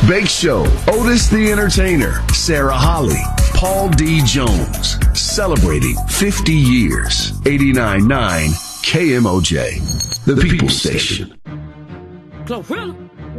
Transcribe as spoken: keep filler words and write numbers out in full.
Bake Show, Otis the Entertainer, Sarah Holly, Paul D. Jones, celebrating fifty years. eighty-nine point nine K M O J, the People Station. Glorilla.